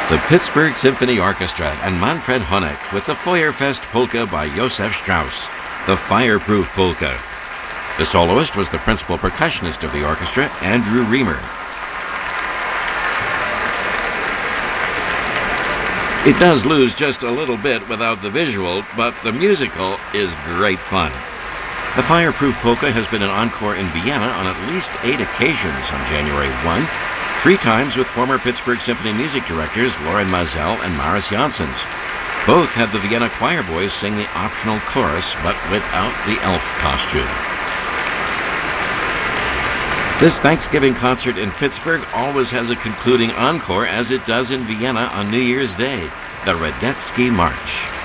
The Pittsburgh Symphony Orchestra and Manfred Honeck with the Feuerfest Polka by Josef Strauss, the Fireproof Polka. The soloist was the principal percussionist of the orchestra, Andrew Reamer. It does lose just a little bit without the visual, but the musical is great fun. The Fireproof Polka has been an encore in Vienna on at least 8 occasions on January 1, 3 times with former Pittsburgh Symphony music directors Loren Mazel and Maris Janssens. Both had the Vienna Choir Boys sing the optional chorus, but without the elf costume. This Thanksgiving concert in Pittsburgh always has a concluding encore, as it does in Vienna on New Year's Day, the Radetzky March.